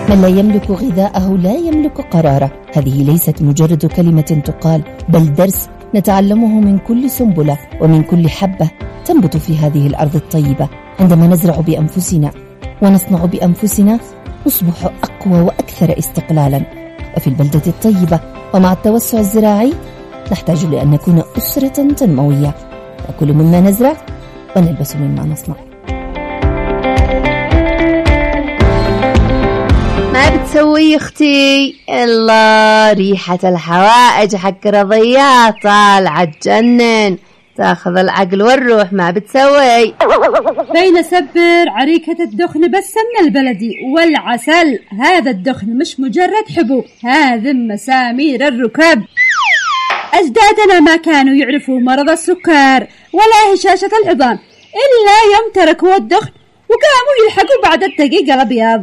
من لا يملك غذاءه لا يملك قراره. هذه ليست مجرد كلمة تقال، بل درس نتعلمه من كل سنبلة ومن كل حبة تنبت في هذه الأرض الطيبة. عندما نزرع بأنفسنا ونصنع بأنفسنا نصبح أقوى وأكثر استقلالا. وفي البلدة الطيبة ومع التوسع الزراعي نحتاج لأن نكون أسرة تنموية، نأكل مما نزرع ونلبس مما نصنع. ما بتسوي اختي؟ الله، ريحة الحوائج حق رضيات طالعة تجنن، تاخذ العقل والروح. ما بتسوي؟ بين سبر عريكة الدخن بالسمن البلدي والعسل. هذا الدخن مش مجرد حبوب، هذا مسامير الركب. أجدادنا ما كانوا يعرفوا مرض السكر ولا هشاشة العظام إلا يوم تركوا الدخن وقاموا يلحقوا بعد الدقيقة الأبيض.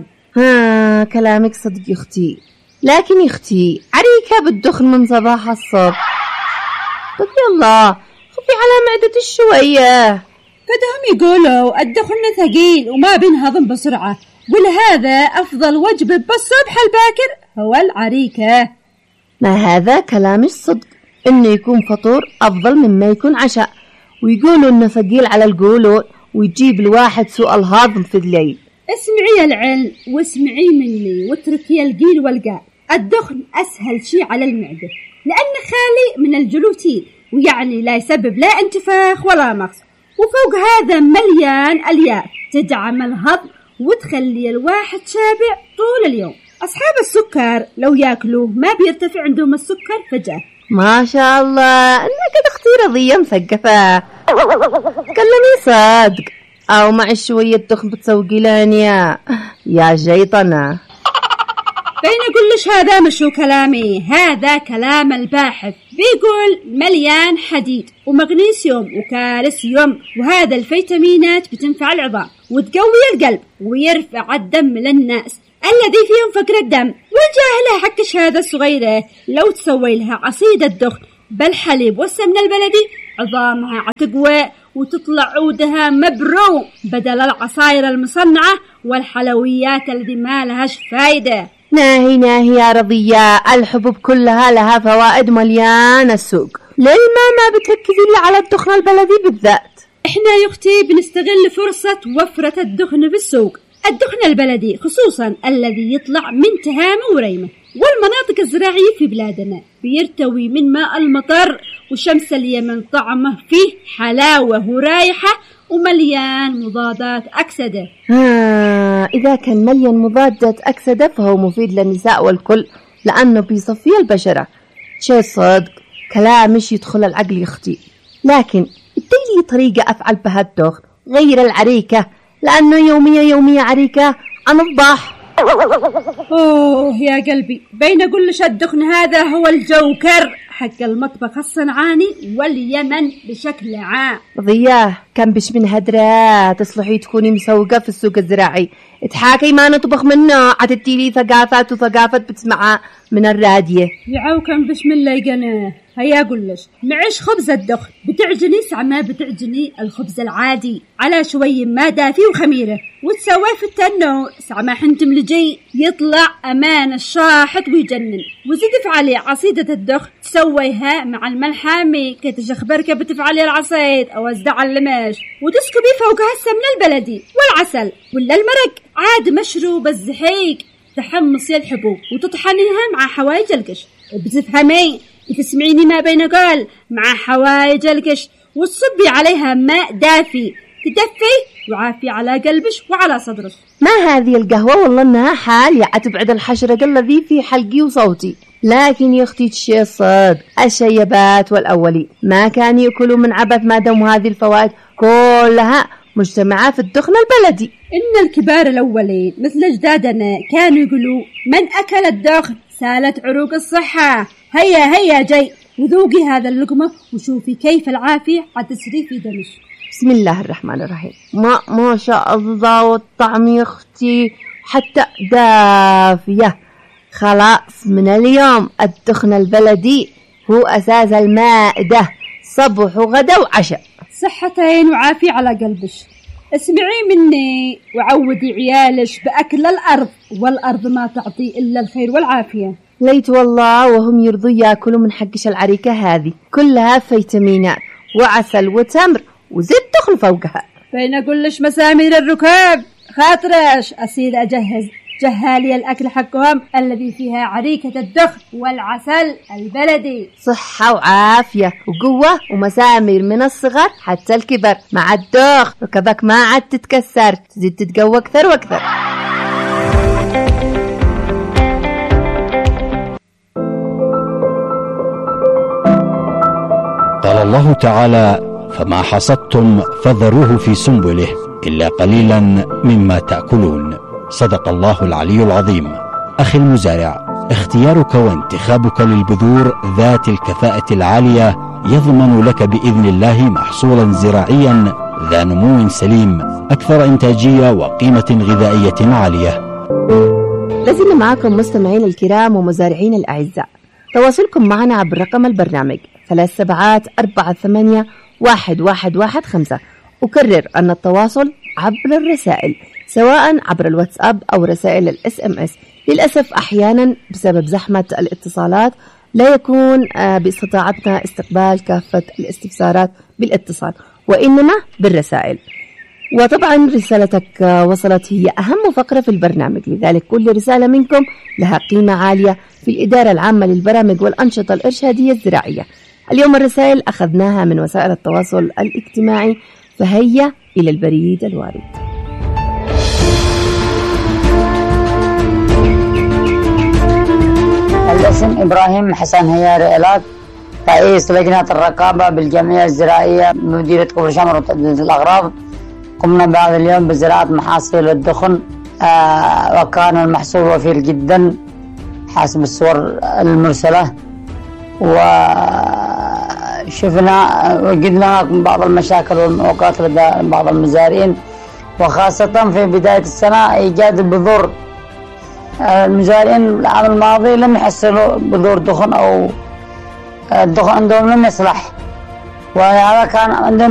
كلامك صدق يا أختي، لكن يا أختي عريكة بالدخن من صباح الصبح. طب يلا خفي على معدة شوية. قدهم يقولوا الدخن ثقيل وما بينهضم بسرعة، ولهذا أفضل وجبة بالصبح الباكر هو العريكة. ما هذا كلامش صدق، إنه يكون فطور أفضل مما يكون عشاء، ويقولوا إنه ثقيل على القولون ويجيب الواحد سوء الهضم في الليل. اسمعي العلم واسمعي مني واتركي القيل والقال. الدخن أسهل شيء على المعدة لأنه خالي من الجلوتين، ويعني لا يسبب لا انتفاخ ولا مغص، وفوق هذا مليان ألياف تدعم الهضم وتخلي الواحد شابع طول اليوم. أصحاب السكر لو ياكلوه ما بيرتفع عندهم السكر فجأة. ما شاء الله، انك اختي رضية مثقفة. كلمي صدق او معي شوية دخن بتسوقي لانيا يا جيطنة. بين كلش هذا مشو كلامي، هذا كلام الباحث. بيقول مليان حديد ومغنيسيوم وكالسيوم، وهذا الفيتامينات بتنفع العظام وتقوي القلب ويرفع الدم للناس الذي فيهم فقر الدم. والجاهلة حق الشهادة الصغيرة لو تسوي لها عصيد الدخن بالحليب والسمنة البلدي عظامها تقوى وتطلع عودها مبروم بدل العصاير المصنعة والحلويات التي ما لهاش فايدة. ناهي يا رضية، الحبوب كلها لها فوائد مليان السوق. ليه ما بتركزي إلا على الدخن البلدي بالذات؟ احنا يا اختي بنستغل فرصة وفرة الدخن في السوق. الدخن البلدي خصوصا الذي يطلع من تهامة وريمة والمناطق الزراعية في بلادنا بيرتوي من ماء المطر وشمس اليمن، طعمه فيه حلاوة ورايحة ومليان مضادات أكسدة. إذا كان مليان مضادات أكسدة فهو مفيد للنساء والكل، لأنه بيصفي البشرة. شيء صدق كلامش يدخل العقل يا أختي، لكن اديلي طريقة أفعل بها الدخن غير العريكة، لأنه يومية عريكة أنضح. أوه يا قلبي، بين كل الدخن هذا هو الجوكر حق المطبخ الصنعاني واليمن بشكل عام. رضياه كان بش من هدرة تصلحي تكوني مسوقة في السوق الزراعي، اتحاكي ما نطبخ منه عتديلي ثقافات وثقافات بتسمعها من الرادية. يعاو كان بش من لايقناه. هيا قلش معيش خبز الدخن بتعجني سعما بتعجني الخبز العادي على شوي ما دافي وخميرة وتسويه في التنور سعما حنتم لجي يطلع أمان الشاحط ويجنن. وزيد فعلي عصيدة الدخن تسويها مع الملحامي كتجخبرك بتفعلي العصيد أو أزدع اللماش وتسكبي فوقها السمنة البلدي والعسل ولا المرق عاد مشروب الزحيق. تحمصي الحبوب وتطحنيها مع حوايج القش. بتفهمي تسمعيني ما بين قال مع حوايج القش وتصبي عليها ماء دافي تدفي وعافي على قلبش وعلى صدرش. ما هذه القهوة والله انها حالية عتبعد الحشرة الذي في حلقي وصوتي. لكن يا اختي الشيء صاد الشيبات والأولي ما كانوا يأكلوا من عبث ما دام هذه الفوائد كلها مجتمعة في الدخن البلدي. إن الكبار الأولين مثل أجدادنا كانوا يقولوا من أكل الدخن سالت عروق الصحة. هيا جاي وذوقي هذا اللقمة وشوفي كيف العافية عتسري في دمش. بسم الله الرحمن الرحيم. ما شاء الله، والطعم يا اختي حتى دافية. خلاص من اليوم الدخن البلدي هو أساس المائدة، صبح وغدا وعشاء. صحتين وعافية على قلبش. اسمعي مني وعودي عيالش بأكل الأرض، والأرض ما تعطي إلا الخير والعافية. ليت والله وهم يرضوا ياكلوا من حقش العريكة هذه، كلها فيتامينات وعسل وتمر وزيت دخل فوقها. بين أقولش مسامير الركاب خاطرش أصير أجهز جهالي الأكل حقهم الذي فيها عريكة الدخن والعسل البلدي. صحة وعافية وقوة ومسامير من الصغر حتى الكبر، مع الدخ ركبك ما عاد تتكسر، تزيد تتقوى أكثر وأكثر. قال الله تعالى: فما حصدتم فذروه في سنبله إلا قليلا مما تأكلون. صدق الله العلي العظيم. أخي المزارع، اختيارك وانتخابك للبذور ذات الكفاءة العالية يضمن لك بإذن الله محصولا زراعيا ذا نمو سليم أكثر إنتاجية وقيمة غذائية عالية. لازلنا معكم مستمعين الكرام ومزارعين الأعزاء، تواصلكم معنا عبر رقم البرنامج 37481115. أكرر أن التواصل عبر الرسائل سواء عبر الواتساب أو رسائل الSMS. للأسف أحيانا بسبب زحمة الاتصالات لا يكون باستطاعتنا استقبال كافة الاستفسارات بالاتصال، وإنما بالرسائل. وطبعا رسالتك وصلت، هي أهم فقرة في البرنامج، لذلك كل رسالة منكم لها قيمة عالية في الإدارة العامة للبرامج والأنشطة الإرشادية الزراعية. اليوم الرسائل أخذناها من وسائل التواصل الاجتماعي، فهيا إلى البريد الوارد. الاسم إبراهيم حسن هياري إلات، رئيس لجنة الرقابة بالجمعية الزراعية بمديرية كفر شمر وتعديل الأغراض. قمنا بهذا اليوم بزراعة محاصيل الدخن، وكان المحصول وفير جدا حسب الصور المرسلة، وجدنا بعض المشاكل والمعوقات لدى بعض المزارعين، وخاصة في بداية السنة إيجاد البذور. المزارعين العام الماضي لم يحصلوا بذور دخن، أو الدخن عندهم لم يصلح، وهذا كان عندهم